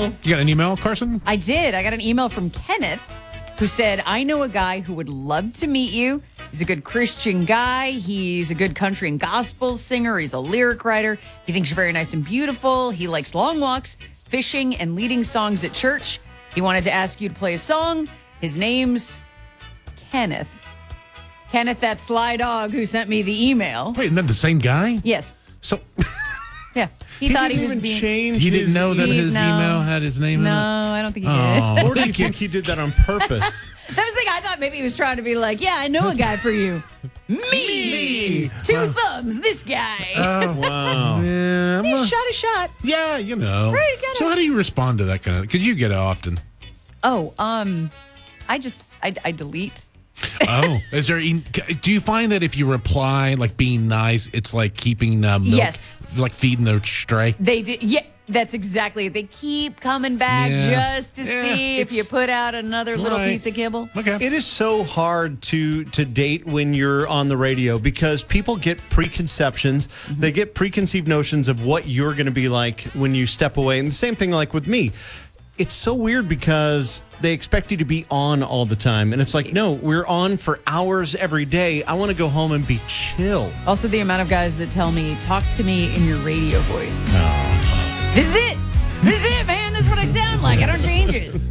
email. You got an email, Carson? I did. I got an email from Kenneth who said, I know a guy who would love to meet you. He's a good Christian guy. He's a good country and gospel singer. He's a lyric writer. He thinks you're very nice and beautiful. He likes long walks, fishing, and leading songs at church. He wanted to ask you to play a song. His name's Kenneth. Kenneth, that sly dog who sent me the email. Wait, and then the same guy? Yes. So Yeah. He thought didn't he was even being... change. he didn't his know that his No. email had his name in No, it? I don't think he did. Oh. Or do you think he did that on purpose? That was the thing. I thought maybe he was trying to be like, yeah, I know a guy for you. Me. Two thumbs, this guy. Wow. Yeah, He shot a shot. yeah, you know. Right, got So it. how do you respond to that kind of? Because you get it often. Oh, I delete. Oh, is there? Do you find that if you reply like being nice, it's like keeping milk, Yes. like feeding the stray? They did. Yeah, that's exactly it. They keep coming back Yeah. just to Yeah, see if it's- you put out another little Right. piece of kibble. Okay. It is so hard to date when you're on the radio because people get preconceptions. They get preconceived notions of what you're going to be like when you step away. And the same thing like with me. It's so weird because they expect you to be on all the time. And it's like, no, we're on for hours every day. I want to go home and be chill. Also, the amount of guys that tell me, talk to me in your radio voice. This is it. This is it, man. This is what I sound like. I don't change it.